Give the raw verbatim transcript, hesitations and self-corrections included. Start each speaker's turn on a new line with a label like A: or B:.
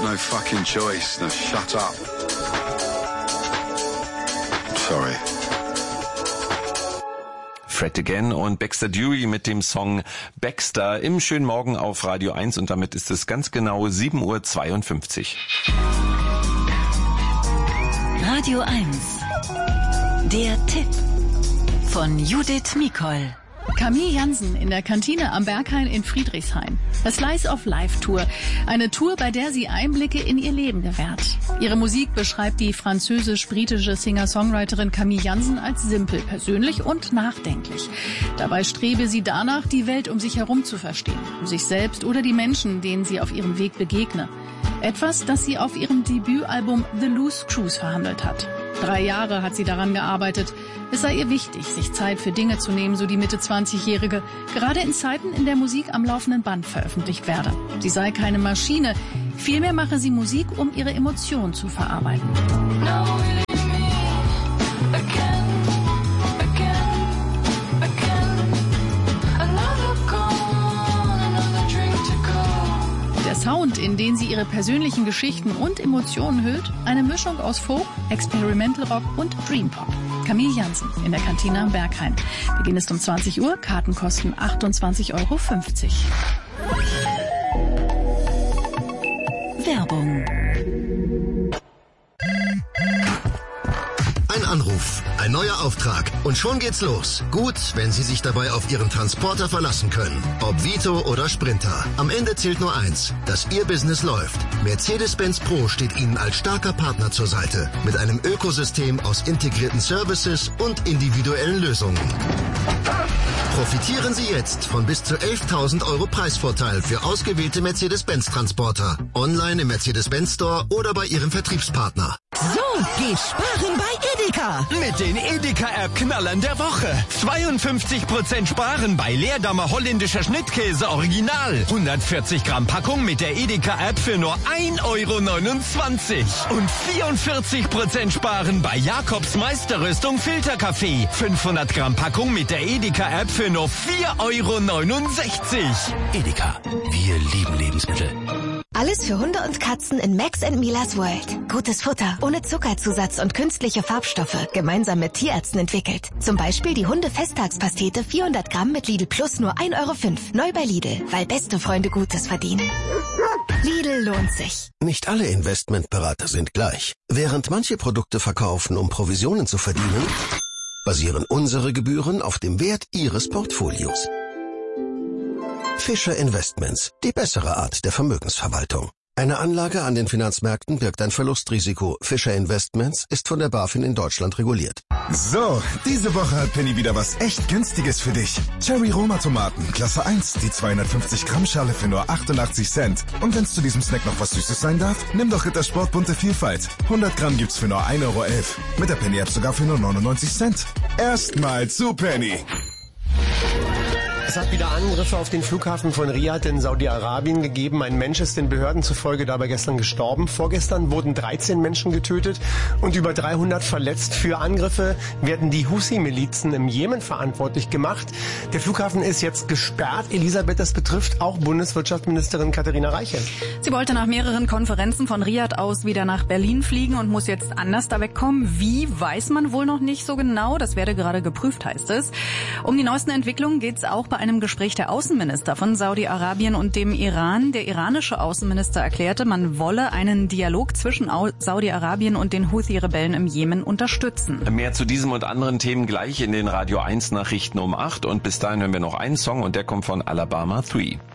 A: no fucking choice. Now shut up. Sorry.
B: Fred Again und Baxter Dury mit dem Song Baxter im schönen Morgen auf Radio eins und damit ist es ganz genau sieben Uhr zweiundfünfzig.
C: Radio eins. Der Tipp von Judith Mikol.
D: Camille Jansen in der Kantine am Berghain in Friedrichshain. A Slice of Life Tour. Eine Tour, bei der sie Einblicke in ihr Leben gewährt. Ihre Musik beschreibt die französisch-britische Singer-Songwriterin Camille Jansen als simpel, persönlich und nachdenklich. Dabei strebe sie danach, die Welt um sich herum zu verstehen. Sich selbst oder die Menschen, denen sie auf ihrem Weg begegne. Etwas, das sie auf ihrem Debütalbum The Loose Cruise verhandelt hat. Drei Jahre hat sie daran gearbeitet. Es sei ihr wichtig, sich Zeit für Dinge zu nehmen, so die Mitte-zwanzigjährige, gerade in Zeiten, in der Musik am laufenden Band veröffentlicht werde. Sie sei keine Maschine, vielmehr mache sie Musik, um ihre Emotionen zu verarbeiten. Der Sound, in den sie ihre persönlichen Geschichten und Emotionen hüllt, eine Mischung aus Folk, Experimental Rock und Dream Pop. Camille Jansen in der Kantine am Berghain. Beginn ist um zwanzig Uhr, Karten kosten achtundzwanzig Euro fünfzig.
C: Werbung.
E: Ein Anruf, ein neuer Auftrag und schon geht's los. Gut, wenn Sie sich dabei auf Ihren Transporter verlassen können. Ob Vito oder Sprinter. Am Ende zählt nur eins, dass Ihr Business läuft. Mercedes-Benz Pro steht Ihnen als starker Partner zur Seite. Mit einem Ökosystem aus integrierten Services und individuellen Lösungen. Profitieren Sie jetzt von bis zu elftausend Euro Preisvorteil für ausgewählte Mercedes-Benz-Transporter. Online im Mercedes-Benz Store oder bei Ihrem Vertriebspartner.
F: So, geh sparen bei Edeka.
G: Mit den Edeka-App-Knallern der Woche. zweiundfünfzig Prozent sparen bei Leerdammer holländischer Schnittkäse Original. hundertvierzig Gramm Packung mit der Edeka-App für nur ein Euro neunundzwanzig. Und vierundvierzig Prozent sparen bei Jakobs Meisterrüstung Filterkaffee. fünfhundert Gramm Packung mit der Edeka-App für nur vier Euro neunundsechzig.
H: Edeka, wir lieben Lebensmittel.
I: Alles für Hunde und Katzen in Max and Milas World. Gutes Futter, ohne Zuckerzusatz und künstliche Farbstoffe, gemeinsam mit Tierärzten entwickelt. Zum Beispiel die Hunde-Festtagspastete vierhundert Gramm mit Lidl Plus nur ein Euro fünf. Neu bei Lidl, weil beste Freunde Gutes verdienen. Lidl lohnt sich.
E: Nicht alle Investmentberater sind gleich. Während manche Produkte verkaufen, um Provisionen zu verdienen, basieren unsere Gebühren auf dem Wert Ihres Portfolios. Fischer Investments, die bessere Art der Vermögensverwaltung. Eine Anlage an den Finanzmärkten birgt ein Verlustrisiko. Fischer Investments ist von der BaFin in Deutschland reguliert.
J: So, diese Woche hat Penny wieder was echt Günstiges für dich. Cherry Roma Tomaten, Klasse eins, die zweihundertfünfzig Gramm Schale für nur achtundachtzig Cent. Und wenn's zu diesem Snack noch was Süßes sein darf, nimm doch Rittersport bunte Vielfalt. hundert Gramm gibt's für nur ein Euro elf. Mit der Penny App sogar für nur neunundneunzig Cent. Erstmal zu Penny.
K: Es hat wieder Angriffe auf den Flughafen von Riyadh in Saudi-Arabien gegeben. Ein Mensch ist den Behörden zufolge dabei gestern gestorben. Vorgestern wurden dreizehn Menschen getötet und über dreihundert verletzt. Für Angriffe werden die Husi-Milizen im Jemen verantwortlich gemacht. Der Flughafen ist jetzt gesperrt. Elisabeth, das betrifft auch Bundeswirtschaftsministerin Katharina Reiche.
L: Sie wollte nach mehreren Konferenzen von Riyadh aus wieder nach Berlin fliegen und muss jetzt anders da wegkommen. Wie, weiß man wohl noch nicht so genau. Das werde gerade geprüft, heißt es. Um die neuesten Entwicklungen geht es auch bei einem Gespräch der Außenminister von Saudi-Arabien und dem Iran. Der iranische Außenminister erklärte, man wolle einen Dialog zwischen Saudi-Arabien und den Houthi-Rebellen im Jemen unterstützen.
B: Mehr zu diesem und anderen Themen gleich in den Radio eins Nachrichten um acht und bis dahin hören wir noch einen Song und der kommt von Alabama drei.